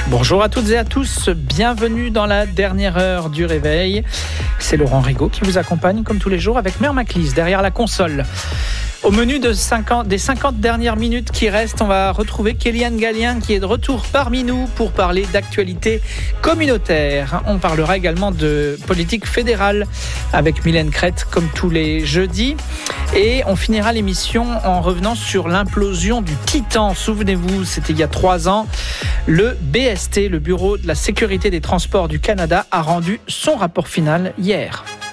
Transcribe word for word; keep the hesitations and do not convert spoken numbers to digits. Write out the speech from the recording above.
Bonjour à toutes et à tous, bienvenue dans la dernière heure du réveil. C'est Laurent Rigaud qui vous accompagne comme tous les jours avec Mère Maclise derrière la console. Au menu de cinquante, des cinquante dernières minutes qui restent, on va retrouver Kéliane Gallien qui est de retour parmi nous pour parler d'actualité communautaire. On parlera également de politique fédérale avec Mylène Crête comme tous les jeudis. Et on finira l'émission en revenant sur l'implosion du Titan. Souvenez-vous, c'était il y a trois ans. Le B S T, le Bureau de la sécurité des transports du Canada, a rendu son rapport final hier.